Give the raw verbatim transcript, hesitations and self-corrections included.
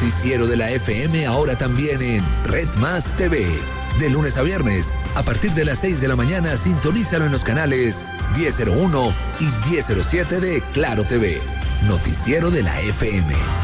noticiero de la F M ahora también en Red Más T V. De lunes a viernes, a partir de las seis de la mañana, sintonízalo en los canales diez cero uno y diez cero siete de Claro T V. Noticiero de la F M.